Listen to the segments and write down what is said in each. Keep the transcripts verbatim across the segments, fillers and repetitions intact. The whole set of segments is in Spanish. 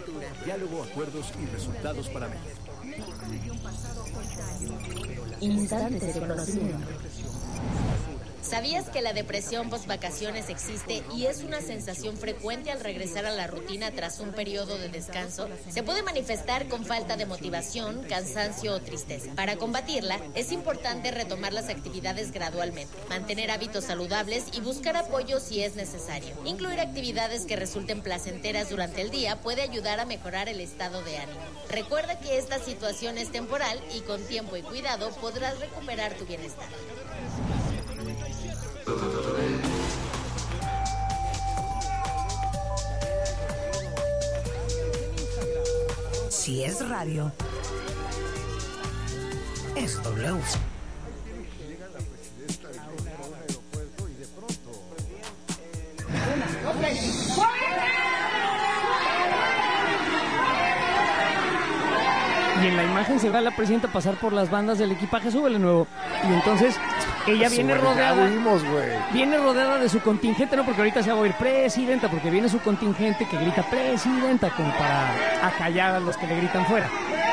Diálogo, acuerdos y resultados para México. Instantes de conocimiento. ¿Sabías que la depresión post-vacaciones existe y es una sensación frecuente al regresar a la rutina tras un periodo de descanso? Se puede manifestar con falta de motivación, cansancio o tristeza. Para combatirla, es importante retomar las actividades gradualmente, mantener hábitos saludables y buscar apoyo si es necesario. Incluir actividades que resulten placenteras durante el día puede ayudar a mejorar el estado de ánimo. Recuerda que esta situación es temporal y con tiempo y cuidado podrás recuperar tu bienestar. Si es radio, es W. Y en la imagen se ve a la presidenta pasar por las bandas del equipaje, súbele nuevo. Y entonces ella viene rodeada, huimos, viene rodeada de su contingente, no porque ahorita se va a oír presidenta, porque viene su contingente que grita presidenta como para acallar a los que le gritan fuera.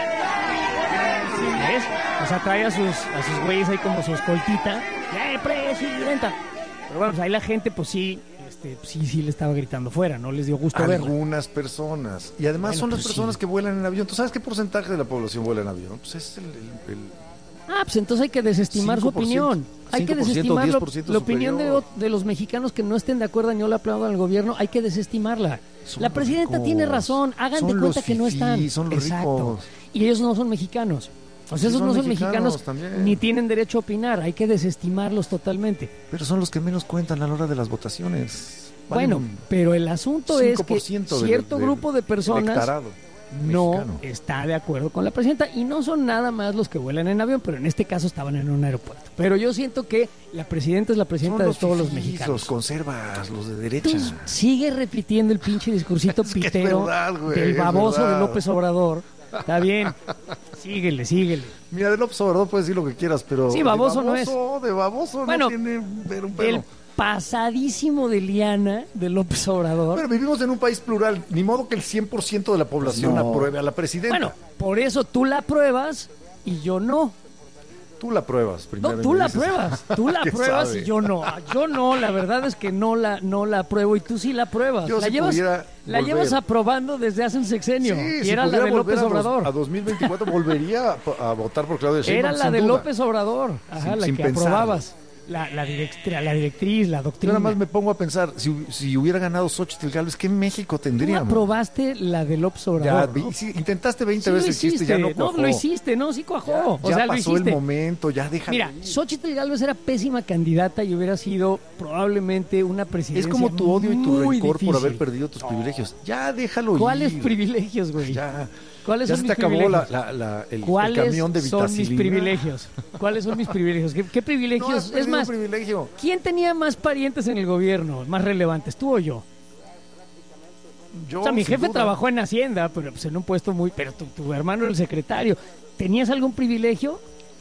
¿Ves? O sea, trae a sus, a sus güeyes ahí como su escoltita. ¡Eh, presidenta! Pero bueno, pues ahí la gente pues sí, este, sí, sí le estaba gritando fuera, no les dio gusto verlo. Algunas personas. Y además Bueno, son las pues personas sí. que vuelan en avión. ¿Tú sabes qué porcentaje de la población vuela en avión? Pues es el... el, el... Ah, pues entonces hay que desestimar su cinco por ciento, opinión. Hay que cinco por ciento, desestimar lo- diez por ciento la opinión de, superior. de los mexicanos que no estén de acuerdo ni no le aplaudan al gobierno. Hay que desestimarla. Son La los presidenta ricos. tiene razón. Hagan Son de cuenta los que no fifís, están. son los Exacto. ricos. Y ellos no son mexicanos. O sea, Sí, esos son no son mexicanos mexicanos, también. ni tienen derecho a opinar. Hay que desestimarlos totalmente. Pero son los que menos cuentan a la hora de las votaciones. Bueno, Valen pero el asunto es que cinco por ciento del- cierto del grupo de personas electorado no mexicano. está de acuerdo con la presidenta y no son nada más los que vuelan en avión, pero en este caso estaban en un aeropuerto. Pero yo siento que la presidenta es la presidenta Son de todos los fifís, mexicanos. Los conservas, los de derecha. Entonces, sigue repitiendo el pinche discursito Es que es pitero verdad, güey, del es baboso verdad. de López Obrador. Está bien, síguele, síguele. Mira, de López Obrador puedes decir lo que quieras, pero... Sí, baboso de no es. De baboso Bueno, no tiene ver un pelo. El pasadísimo de liana de López Obrador. Pero vivimos en un país plural, ni modo que el cien por ciento de la población No. apruebe a la presidenta. Bueno, por eso tú la apruebas y yo no. Tú la pruebas primero. No, y tú me la dices, pruebas, tú la ¿qué pruebas sabe? y yo no. Yo no, la verdad es que no la no la apruebo y tú sí la pruebas. Yo la si llevas pudiera la volver. llevas aprobando desde hace un sexenio Sí, y si era la pudiera de volver López a dos- Obrador. A dos mil veinticuatro volvería a, a votar por Claudia Sheinbaum. Era la sin de duda. López Obrador, ajá, Sin- la sin que pensarlo. aprobabas. La, la, directriz, la directriz, la Yo doctrina. nada más me pongo a pensar, si, si hubiera ganado Xochitl Gálvez, ¿qué México Tú tendríamos? aprobaste la de López Ya, Obrador. vi- ¿no? sí, intentaste veinte Sí, lo veces el chiste, ya no hiciste, cuajó. lo hiciste, no, sí cuajó. Ya, o ya sea, lo pasó hiciste. el momento, ya déjalo. Mira, Xochitl Gálvez era pésima candidata y hubiera sido probablemente una Es presidencia como tu odio y tu muy rencor difícil. por haber perdido tus privilegios. Ya déjalo ¿Cuáles ir. privilegios, güey? Ya, ¿Cuáles ya son se mis te acabó la, privilegios? la- la- el, el ¿Cuáles camión de son mis vitacilina. privilegios? ¿Cuáles son mis privilegios? ¿Qué, qué No privilegios? has es perdido más, un privilegio. ¿quién tenía más parientes en el gobierno, más relevantes, tú o yo? Yo, O sea, mi sin jefe duda. trabajó en Hacienda, pero pues en un puesto muy... Pero tu, tu hermano era el secretario. ¿Tenías algún privilegio?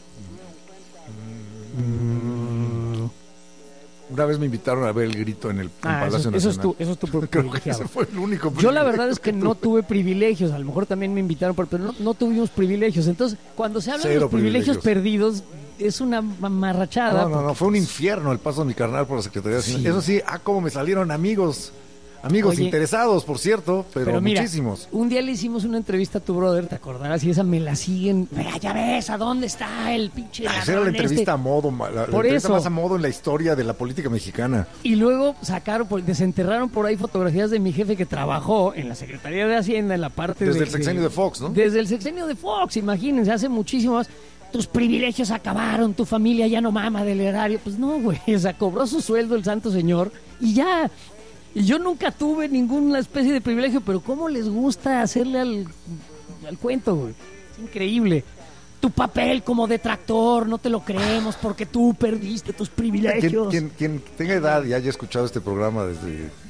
Una vez me invitaron a ver el grito en el en Ah, Palacio eso, eso es Nacional. tu, eso es tu Creo que privilegiado. ese fue el único Yo la verdad privilegio es que no tuve. tuve privilegios, a lo mejor también me invitaron, pero no, no tuvimos privilegios. Entonces, cuando se habla de Cero los privilegios, privilegios. perdidos, es una mamarrachada. No, no, no, porque, fue un pues, infierno el paso de mi carnal por la Secretaría de Hacienda. Sí. Eso sí, ah, cómo me salieron amigos. Amigos Oye, interesados, por cierto, pero, Pero mira, muchísimos. un día le hicimos una entrevista a tu brother, ¿te acordarás? Y esa me la siguen. Mira, ya ves, ¿a dónde está el pinche Ah, esa era la ladrón entrevista este? a modo, ma- la, la Por entrevista eso. más a modo en la historia de la política mexicana. Y luego sacaron, por- desenterraron por ahí fotografías de mi jefe que trabajó en la Secretaría de Hacienda, en la parte Desde de... el sexenio de Fox, ¿no? Desde el sexenio de Fox, imagínense, hace muchísimo más. Tus privilegios acabaron, tu familia ya no mama del erario. Pues no, güey, o sea, cobró su sueldo el santo señor y ya. Y yo nunca tuve ninguna especie de privilegio, pero ¿cómo les gusta hacerle al, al cuento, güey? Es increíble. Tu papel como detractor, no te lo creemos porque tú perdiste tus Quien, privilegios. quien- quien tenga edad y haya escuchado este programa desde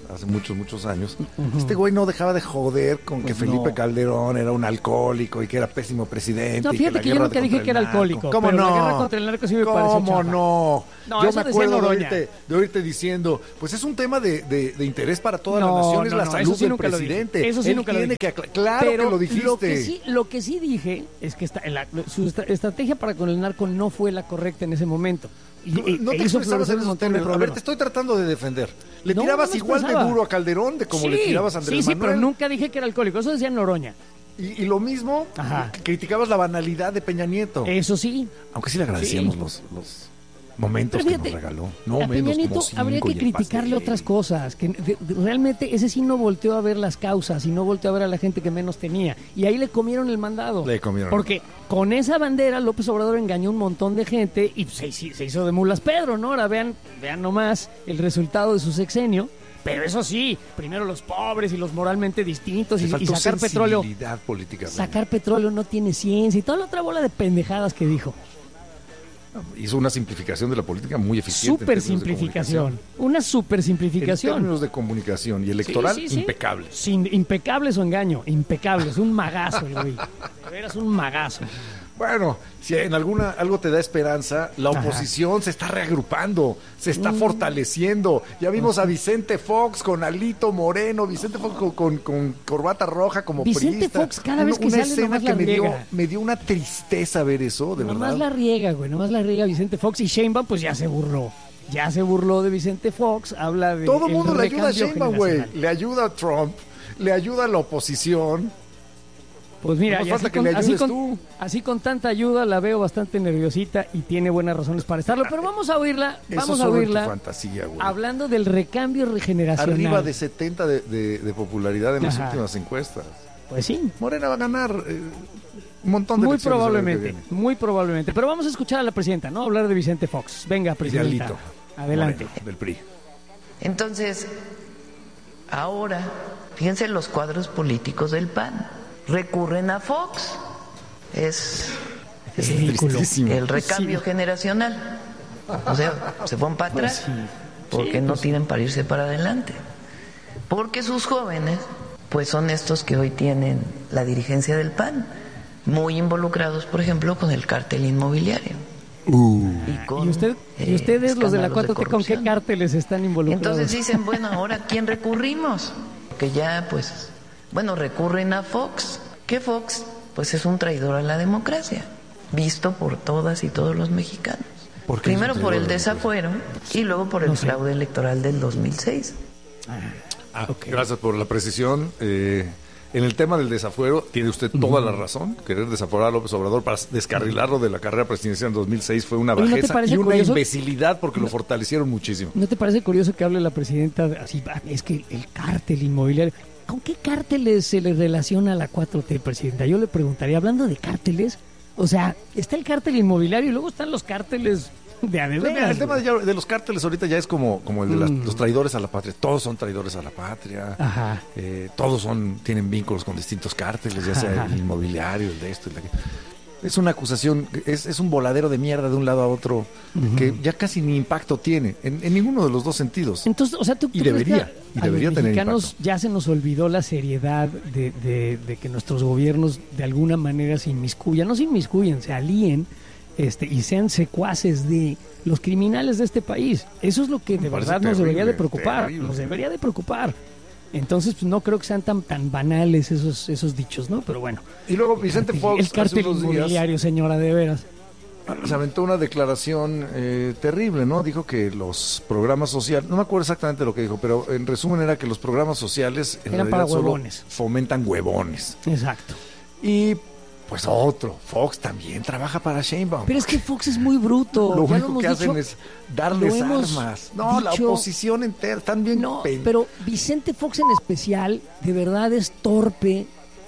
hace muchos, muchos años, uh-huh. este güey no dejaba de joder con pues que Felipe no. Calderón era un alcohólico y que era pésimo presidente. No, fíjate y que, que yo nunca dije que era alcohólico. ¿Cómo pero no? la guerra contra el narco sí me pareció ¿Cómo chafa. no? no? Yo me acuerdo de oírte, de oírte diciendo, pues es un tema de, de, de interés para toda no, la nación, es no, la no, salud sí del presidente. Eso sí Él nunca lo tiene dije. Que acla- claro pero que lo dijiste. Lo que sí, lo que sí dije es que esta, la, su estra- estrategia para con el narco no fue la correcta en ese momento. Y, no, no e te hizo expresabas en un esos montón de términos. A ver, problemas. te estoy tratando de defender. Le No, tirabas no me igual expresaba. de duro a Calderón de como sí, le tirabas a Andrés Sí, sí, Manuel. pero nunca dije que era alcohólico. Eso decía Noroña. Y, y lo mismo, Ajá. criticabas la banalidad de Peña Nieto. Eso sí. Aunque sí le agradecíamos Sí. los, los momentos Pero fíjate, que nos regaló. No a menos Peña Nieto como cinco habría que y el criticarle pastel. otras cosas. Que de- de- realmente ese sí no volteó a ver las causas y no volteó a ver a la gente que menos tenía. Y ahí le comieron el mandado. Le comieron. Porque con esa bandera López Obrador engañó un montón de gente y se, se hizo de mulas Pedro, ¿no? Ahora vean, vean nomás el resultado de su sexenio. Pero eso sí, primero los pobres y los moralmente distintos Le y, y faltó sacar petróleo. sensibilidad política. Sacar petróleo no tiene ciencia y toda la otra bola de pendejadas que dijo. Hizo una simplificación de la política muy eficiente. Super en términos de simplificación. Una super En simplificación. términos de comunicación y electoral, Sí, sí, sí. impecable. Sin impecable su engaño, impecable, es un magazo el güey. De veras un magazo. Bueno, si en alguna algo te da esperanza, la Ajá. oposición se está reagrupando, se está Mm. fortaleciendo. Ya vimos a Vicente Fox con Alito Moreno, Vicente Fox con, con, con corbata roja como Vicente priista. Fox cada vez que una sale escena nomás que la me dio, riega. me dio una tristeza ver eso, de Nomás la verdad. riega, güey, nomás la riega Vicente Fox y Sheinbaum pues ya se burló. Ya se burló de Vicente Fox, habla de Todo el el mundo le ayuda a recambio Sheinbaum, güey. generacional. Le ayuda a Trump, le ayuda a la oposición. Pues mira, No y falta así, que con, le así, ayudes con, tú. así con tanta ayuda la veo bastante nerviosita y tiene buenas razones para estarlo. Pero vamos a oírla, Eso vamos a solo en tu oírla fantasía, güey. hablando del recambio regeneracional. Arriba de setenta de, de- de popularidad en las Ajá. últimas encuestas. Pues sí. Morena va a ganar eh, un montón de Muy elecciones el año que probablemente, viene. muy probablemente. Pero vamos a escuchar a la presidenta, ¿no? Hablar de Vicente Fox. Venga, presidenta. Alito Adelante. Moreno, del P R I. Entonces, ahora, fíjense los cuadros políticos del P A N. Recurren a Fox. Es Es ridículo. tristísimo. el recambio Sí. generacional. O sea, se van para atrás. Pues sí. Porque Sí, no pues sí. tienen para irse para adelante. Porque sus jóvenes, pues son estos que hoy tienen la dirigencia del P A N. Muy involucrados, por ejemplo, con el cártel inmobiliario. Y, con, ¿Y, usted, ¿Y eh, ustedes, los de la escándalos cuatro T, con qué corrupción. cárteles están involucrados? Entonces dicen, bueno, ahora ¿a quién recurrimos? Que ya, pues, bueno, recurren a Fox. ¿Qué Fox? Pues es un traidor a la democracia, visto por todas y todos los mexicanos. ¿Por qué es un Primero por traidor el a la desafuero y luego por el No sé. fraude electoral del dos mil seis. Ah, Ok. Gracias por la precisión. Eh, en el tema del desafuero, tiene usted toda la razón. Querer desaforar a López Obrador para descarrilarlo de la carrera presidencial en dos mil seis fue una Oye, ¿no te bajeza parece y una curioso? imbecilidad porque lo fortalecieron muchísimo. ¿No te parece curioso que hable la presidenta de- así? "Ah, es que el cártel inmobiliario. ¿Con qué cárteles se le relaciona a la cuatro T, presidenta? Yo le preguntaría, hablando de cárteles, o sea, está el cártel inmobiliario y luego están los cárteles de a de Pues mira, veras, el tema güey. de, ya- de los cárteles ahorita ya es como, como el de las- Mm. los traidores a la patria. Todos son traidores a la patria. Ajá. Eh, todos son tienen vínculos con distintos cárteles, ya sea Ajá. el inmobiliario, el de esto y el de aquello. Es una acusación, es, es un voladero de mierda de un lado a otro que ya casi ni impacto tiene en, en ninguno de los dos sentidos. Entonces, o sea, tú, Y tú crees debería, que y a debería los tener mexicanos impacto. ya se nos olvidó la seriedad de, de- de que nuestros gobiernos de alguna manera se inmiscuyan, no se inmiscuyan, se alíen este, y sean secuaces de los criminales de este país. Eso es lo que de Me parece verdad nos debería de terrible, preocupar, terrible. nos debería de preocupar. Entonces, pues no creo que sean tan tan banales esos esos dichos, ¿no? Pero bueno. Y luego Vicente Fox El hace cártel unos días inmobiliario, señora, de veras. se aventó una declaración eh, terrible, ¿no? Dijo que los programas sociales, no me acuerdo exactamente lo que dijo, pero en resumen era que los programas sociales en Eran realidad para solo huevones. fomentan huevones. Exacto. Y pues otro, Fox también trabaja para Sheinbaum. Pero es que Fox es muy bruto. Lo ya único hemos que hacen dicho. es darles lo hemos armas. No, la dicho. oposición entera, están bien No, pen- pero Vicente Fox en especial, de verdad es torpe,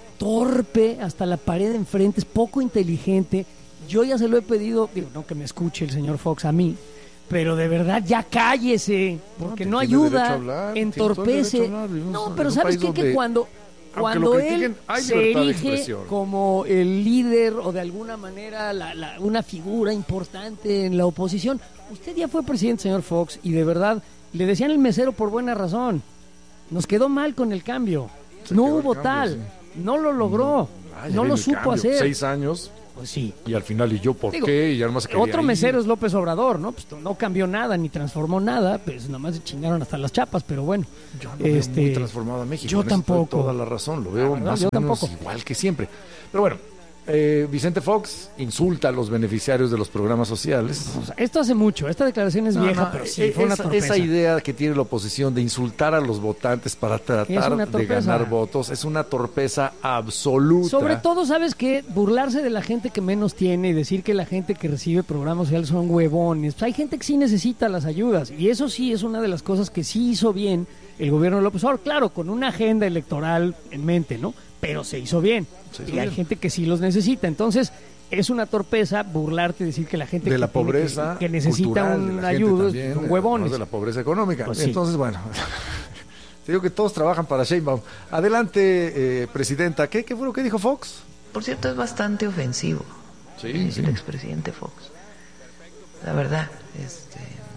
torpe hasta la pared de enfrente, es poco inteligente. Yo ya se lo he pedido, digo, no que me escuche el señor Fox a mí, pero de verdad ya cállese, porque no, No, tiene derecho a ayuda, hablar, tiene todo el entorpece. derecho a hablar. Vivimos No, en pero un ¿sabes país qué? Que donde, cuando, aunque cuando lo él critiquen, hay se libertad de erige expresión. como el líder o de alguna manera la- la- una figura importante en la oposición, usted ya fue presidente, señor Fox, y de verdad le decían el mesero por buena razón. Nos quedó mal con el cambio. Se no quedó el hubo cambio, tal. sí. No lo logró. Ah, ya no viene lo el supo cambio. hacer. Seis años Pues sí. y al final, ¿y yo por Digo, qué? Y ya nomás quería Otro ir. mesero es López Obrador, ¿no? Pues no cambió nada, ni transformó nada, pues nomás se chingaron hasta las chapas, pero bueno. Yo no veo este, muy transformado a México. yo en eso tampoco. estoy toda la razón, lo veo La verdad, más yo o menos tampoco. igual que siempre. Pero bueno, eh, Vicente Fox insulta a los beneficiarios de los programas sociales. O sea, esto hace mucho, esta declaración es No, vieja, no, pero sí, eh, fue una esa, torpeza. esa idea que tiene la oposición de insultar a los votantes para Es tratar una de torpeza. ganar votos es una torpeza absoluta. Sobre todo, ¿sabes qué? Burlarse de la gente que menos tiene y decir que la gente que recibe programas sociales son huevones. Pues hay gente que sí necesita las ayudas y eso sí es una de las cosas que sí hizo bien el gobierno de López Obrador. Claro, con una agenda electoral en mente, ¿no? Pero se hizo bien. Se hizo y hay bien. gente que sí los necesita. Entonces, es una torpeza burlarte y decir que la gente de que la tiene que- pobreza que, necesita cultural, de una la gente ayuda también, son eh, huevones. no de la pobreza económica. Pues sí. Entonces, bueno, te digo que todos trabajan para Sheinbaum. Adelante, eh, presidenta. ¿Qué, ¿Qué fue lo que dijo Fox? Por cierto, es bastante ofensivo Sí, el, sí. el expresidente Fox. La verdad, este,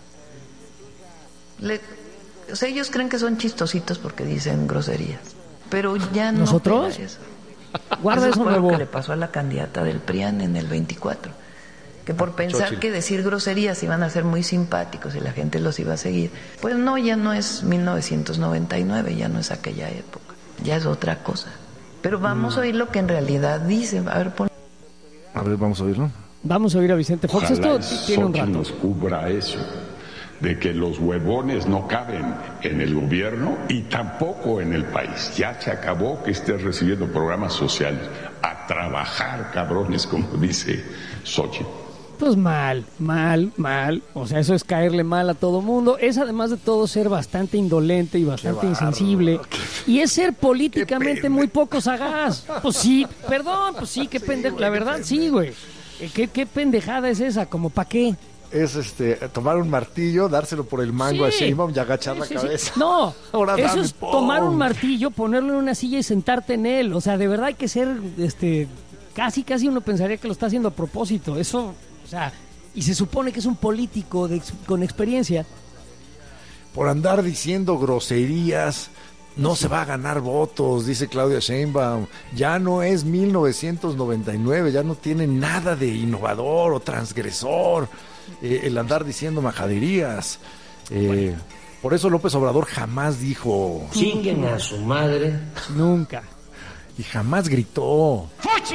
le- o sea, ellos creen que son chistositos porque dicen groserías, pero ya no. ¿Nosotros? pega eso. Guarda eso, fue lo nuevo. que le pasó a la candidata del P R I A N en el veinticuatro, que por pensar Xochitl. que decir groserías iban a ser muy simpáticos y la gente los iba a seguir, pues no, ya no es mil novecientos noventa y nueve, ya no es aquella época, ya es otra cosa. Pero vamos a oír lo que en realidad dice. A ver, pon... A ver, vamos a oírlo. Vamos a oír a Vicente Fox. Ojalá Esto tiene un Xochitl rato. nos cubra eso, de que los huevones no caben en el gobierno y tampoco en el país. Ya se acabó que estés recibiendo programas sociales. A trabajar, cabrones, como dice Xochitl. Pues mal, mal, mal. O sea, eso es caerle mal a todo mundo. Es además de todo ser bastante indolente y bastante insensible. Y es ser políticamente muy poco sagaz. Pues sí, perdón, pues sí, qué pendejo. La verdad, sí, güey. Eh, ¿Qué, qué pendejada es esa? ¿Como para qué? Es este tomar un martillo, dárselo por el mango Sí. a Sheinbaum y agachar Sí, la sí, sí. cabeza. No, Ahora eso dame, es ¡pum! tomar un martillo, ponerlo en una silla y sentarte en él. O sea, de verdad hay que ser, este, casi, casi uno pensaría que lo está haciendo a propósito. Eso, o sea, y se supone que es un político de ex- con experiencia. Por andar diciendo groserías, no se va a ganar votos, dice Claudia Sheinbaum. Ya no es mil novecientos noventa y nueve, ya no tiene nada de innovador o transgresor eh, el andar diciendo majaderías. Eh, Por eso López Obrador jamás dijo Chinguen a su madre. Nunca. y jamás gritó.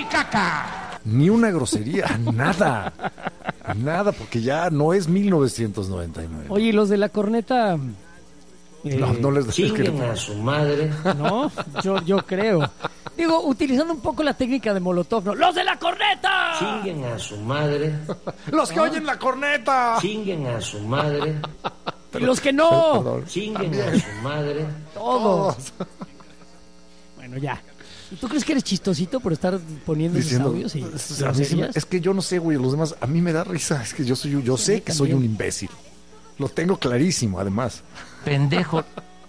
Ni una grosería, nada. Nada, porque ya no es mil novecientos noventa y nueve. Oye, ¿y los de la corneta? Eh, No, no les decís que Chinguen a su madre. No, yo, yo creo. Digo, utilizando un poco la técnica de Molotov, ¿no? ¡Los de la corneta! Chinguen a su madre. ¡Los que oyen la corneta! Chinguen a su madre. ¡Y los que no! Perdón. Chinguen a su madre. Todos. Bueno, ya. ¿Y tú crees que eres chistosito por estar poniendo esos Diciendo, audios? Y es, a mí sí me- groserías? es que yo no sé, güey, los demás, a mí me da risa, es que yo soy, yo sé que soy también. un imbécil. Lo tengo clarísimo, además. Pendejo.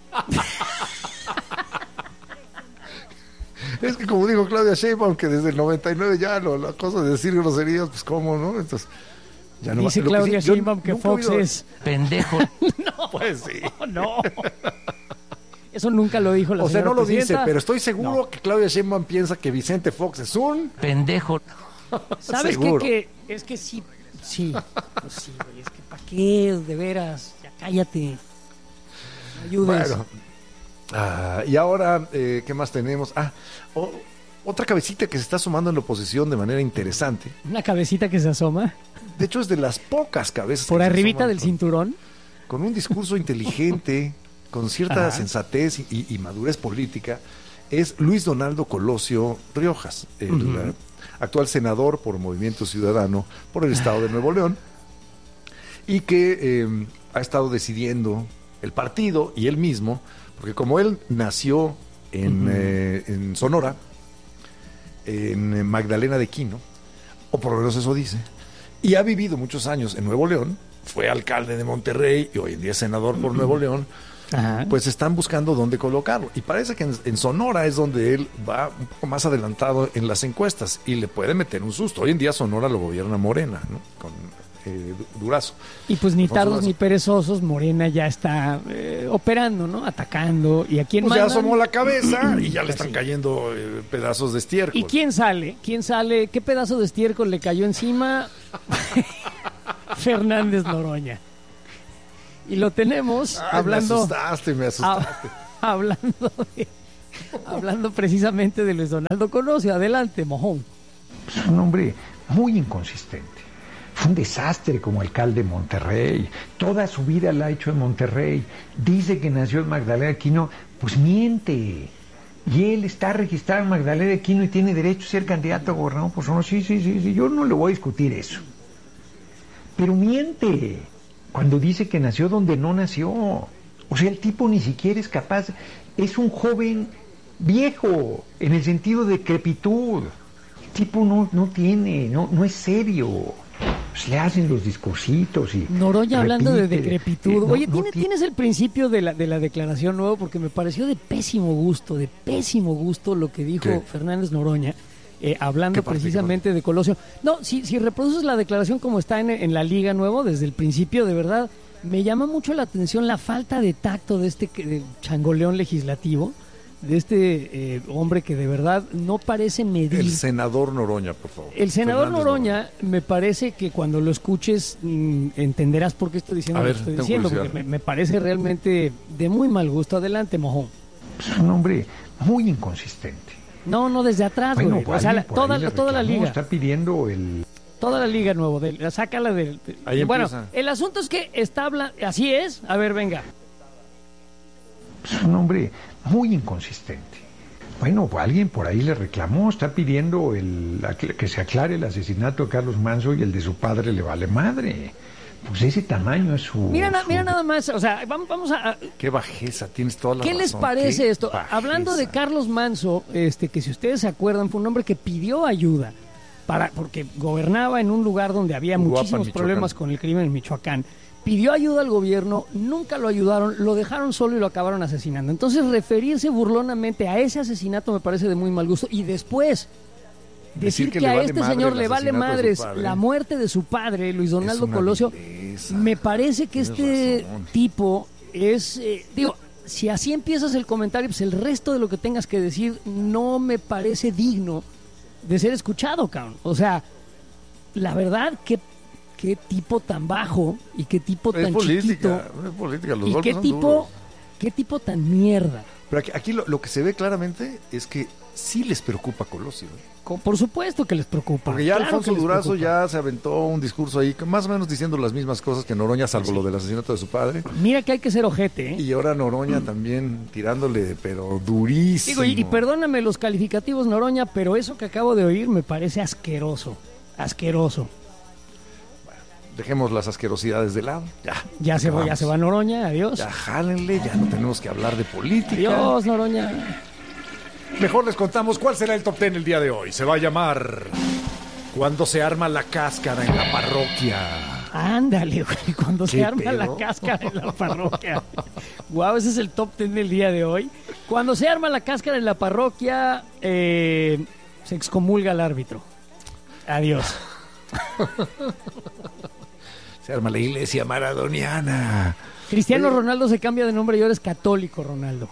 Es que como dijo Claudia Sheinbaum, que desde el noventa y nueve ya lo, la cosa de decir groserías, pues cómo, ¿no? Entonces, ya no va- Dice lo que Claudia sí, yo Sheinbaum que nunca he Fox oído- es... Pendejo. Pues sí. ¡Oh, no! Eso nunca lo dijo la O sea, señora no lo dice, presidenta. pero estoy seguro que Claudia Sheinbaum piensa que Vicente Fox es un... Pendejo. ¿Sabes qué? Seguro. Que es que sí, sí, pues sí, güey, es que ¿para qué? De veras, ya cállate. No ayudes. Bueno. Ah, y ahora, eh, ¿qué más tenemos? Ah, o- otra cabecita que se está sumando en la oposición de manera interesante. Una cabecita que se asoma De hecho, es de las pocas cabezas por que se arribita asoman del con- cinturón. con un discurso inteligente, con cierta Ajá. sensatez y, y madurez política, es Luis Donaldo Colosio Riojas, el Ujú. eh, actual senador por Movimiento Ciudadano por el estado de Nuevo León, y que eh, ha estado decidiendo el partido y él mismo, porque como él nació en, Ujú. eh, en Sonora, en Magdalena de Quino, o por lo menos eso dice, y ha vivido muchos años en Nuevo León, fue alcalde de Monterrey y hoy en día es senador por Nuevo León, Ajá. pues están buscando dónde colocarlo. Y parece que en, en Sonora es donde él va un poco más adelantado en las encuestas y le puede meter un susto. Hoy en día Sonora lo gobierna Morena, ¿no? Con eh, Durazo. Y pues ni Alfonso tardos Durazo. ni perezosos, Morena ya está eh, operando, ¿no? Atacando. ¿Y a quién Pues ya mandan? asomó la cabeza y ya le están Sí. cayendo eh, pedazos de estiércol. ¿Y quién sale? ¿Quién sale? ¿Qué pedazo de estiércol le cayó encima? Fernández Noroña. Y lo tenemos Ay, hablando... Me asustaste, me asustaste. Ah, hablando de, hablando precisamente de Luis Donaldo Colosio. Adelante, mojón. Es un hombre muy inconsistente. Fue un desastre como alcalde de Monterrey. Toda su vida la ha hecho en Monterrey. Dice que nació en Magdalena de Quino. Pues miente. Y él está registrado en Magdalena de Quino y tiene derecho a ser candidato a gobernador. Pues no, sí, sí, sí, sí. Yo no le voy a discutir eso. Pero miente cuando dice que nació donde no nació. O sea, el tipo ni siquiera es capaz. Es un joven viejo en el sentido de decrepitud. El tipo no, no tiene, no, no es serio. Pues le hacen los discursitos y... Noroña hablando de repite, decrepitud. eh, no- Oye, no ¿tiene- tiene- ¿tienes el principio de la, de la declaración nuevo? Porque me pareció de pésimo gusto, de pésimo gusto lo que dijo ¿Qué? Fernández Noroña, eh, hablando ¿Qué parte, precisamente de Colosio. No, si, si reproduces la declaración como está en, en la Liga Nuevo, desde el principio, de verdad, me llama mucho la atención la falta de tacto de este que- de changoleón legislativo, de este eh, hombre que de verdad no parece medir. El senador Noroña, por favor. El senador Fernández Noroña, me parece que cuando lo escuches mm, entenderás por qué estoy diciendo A lo ver, que estoy tengo diciendo, curiosidad. porque me, me parece realmente de muy mal gusto. Adelante, mojón. Es un hombre muy inconsistente. No, no, desde atrás, Bueno, güey. por O sea, ahí- la- por toda, ahí le toda la reclamó, liga. Está pidiendo el... Toda la liga nuevo. De, sácala del... de- Ahí bueno, empieza. el asunto es que está hablando... Así es. A ver, venga. Es un hombre muy inconsistente. Bueno, alguien por ahí le reclamó, está pidiendo el, que se aclare el asesinato de Carlos Manso y el de su padre le vale madre. Pues ese tamaño es su... Mira, na- su- mira nada más. O sea, vamos, vamos a... a- Qué bajeza, tienes toda la ¿Qué razón. les parece Qué esto? bajeza. Hablando de Carlos Manso, este, que si ustedes se acuerdan, fue un hombre que pidió ayuda para, porque gobernaba en un lugar donde había Uruapan, muchísimos Michoacán. problemas con el crimen en Michoacán. Pidió ayuda al gobierno, nunca lo ayudaron, lo dejaron solo y lo acabaron asesinando. Entonces, referirse burlonamente a ese asesinato me parece de muy mal gusto. Y después, decir, Decir que que, le a vale este madre señor el le vale asesinato de su madres padre. la muerte de su padre, Luis Donaldo una Colosio, vileza. me parece que Tienes este razón. tipo es, eh, digo, si así empiezas el comentario, pues el resto de lo que tengas que decir no me parece digno de ser escuchado, cabrón. O sea, la verdad, qué, qué tipo tan bajo y qué tipo Es tan política, chiquito es política. Los y golpes qué son tipo, duros. qué tipo tan mierda. Pero aquí, aquí lo, lo que se ve claramente es que sí les preocupa Colosio. ¿eh? Co- Por supuesto que les preocupa. Porque ya claro Alfonso que les Durazo preocupa. ya se aventó un discurso ahí, más o menos diciendo las mismas cosas que Noroña, salvo lo del asesinato de su padre. Mira que hay que ser ojete, ¿eh? Y ahora Noroña también tirándole, pero durísimo. Digo, y, y perdóname los calificativos, Noroña, pero eso que acabo de oír me parece asqueroso. Asqueroso. Dejemos las asquerosidades de lado. Ya. Ya se, va, ya acabamos. se va Noroña, adiós. Ya jálenle, ya no tenemos que hablar de política. Adiós, Noroña. Mejor les contamos cuál será el top ten el día de hoy. Se va a llamar Cuando se arma la cáscara en la parroquia. Ándale, güey, cuando se ¿Qué arma pedo? la cáscara en la parroquia. Guau, ese es el top ten del día de hoy. Cuando se arma la cáscara en la parroquia, eh, se excomulga al árbitro. Adiós. Se arma la iglesia maradoniana. Cristiano Oye. Ronaldo se cambia de nombre y ahora es católico Ronaldo.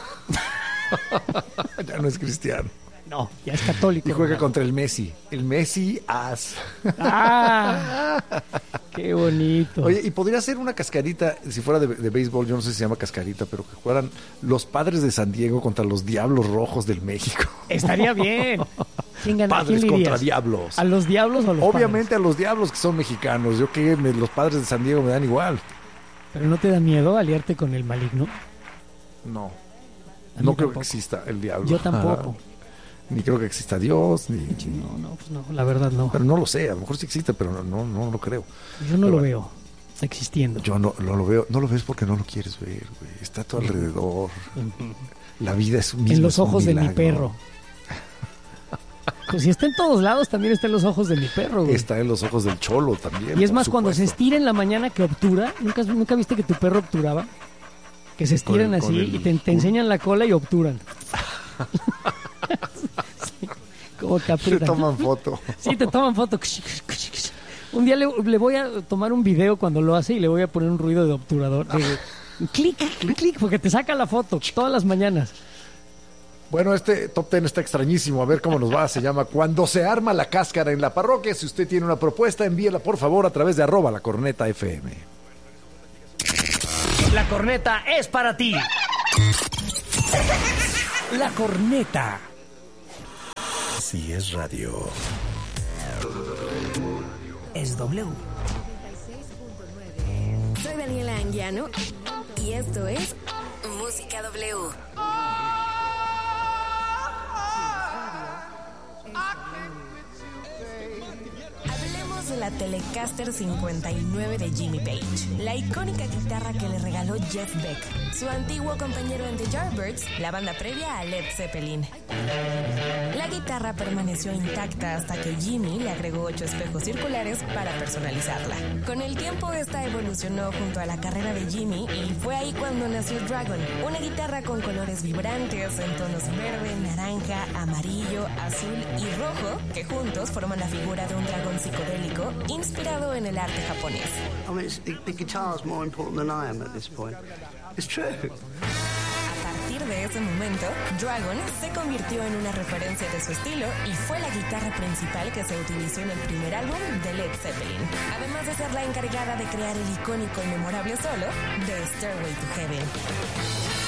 Ya no es cristiano. No, ya es católico. Y juega Ronaldo. contra el Messi. El Messi as. ¡Ah! ¡Qué bonito! Oye, y podría ser una cascarita, si fuera de, de béisbol, yo no sé si se llama cascarita, pero que jugaran los Padres de San Diego contra los Diablos Rojos del México. Estaría bien. ¿Quién gana? Padres ¿Quién le contra irías? Diablos. ¿A los Diablos o a los Obviamente a los Diablos que son mexicanos. Yo que me- los Padres de San Diego me dan igual. Padres? ¿Pero no te da miedo aliarte con el maligno? No. A mí No creo tampoco. que exista el diablo. Yo tampoco. Ni creo que exista Dios, ni... No, no, pues no, la verdad no. Pero no lo sé, a lo mejor sí existe, pero no, no, no lo creo. Yo no Pero lo bueno. veo existiendo. Yo no, no lo veo, no lo ves porque no lo quieres ver, güey. Está a tu alrededor. La vida es un mismo. En los es un ojos de mi milagro. perro. Pues si está en todos lados, también está en los ojos de mi perro, güey. Está en los ojos del cholo también. Y es por más, cuando se supuesto. estira en la mañana que obtura, ¿nunca, ¿nunca viste que tu perro obturaba? Que se estiran Con el- así con el y te, te culo. enseñan la cola y obturan. Sí, como que Se aprietan. toman foto. Sí, te toman foto. Un día le, le voy a tomar un video cuando lo hace y le voy a poner un ruido de obturador. De, clic, clic, clic, porque te saca la foto todas las mañanas. Bueno, este top ten está extrañísimo. A ver cómo nos va. Se llama Cuando se arma la cáscara en la parroquia. Si usted tiene una propuesta, envíela por favor a través de arroba la corneta F M. La corneta es para ti. La corneta. Si es radio. Es W. Soy Daniela Anguiano y esto es Música W. Hablemos de la Telecaster cincuenta y nueve de Jimmy Page, la icónica guitarra que le regaló Jeff Beck, su antiguo compañero en The Yardbirds, la banda previa a Led Zeppelin. La guitarra permaneció intacta hasta que Jimmy le agregó ocho espejos circulares para personalizarla. Con el tiempo esta evolucionó junto a la carrera de Jimmy y fue ahí cuando nació Dragon, una guitarra con colores vibrantes en tonos verde, naranja, amarillo, azul y rojo que juntos forman la figura de un dragón psicodélico inspirado en el arte japonés. I mean, the, the guitar is more important than I am at this point. It's true. A partir de ese momento, Dragon se convirtió en una referencia de su estilo y fue la guitarra principal que se utilizó en el primer álbum de Led Zeppelin, además de ser la encargada de crear el icónico y memorable solo de Stairway to Heaven.